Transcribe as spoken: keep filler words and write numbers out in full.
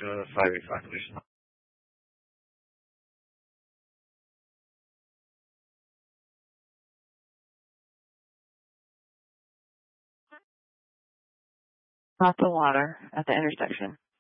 to five eighty-five, please. Not the water at the intersection.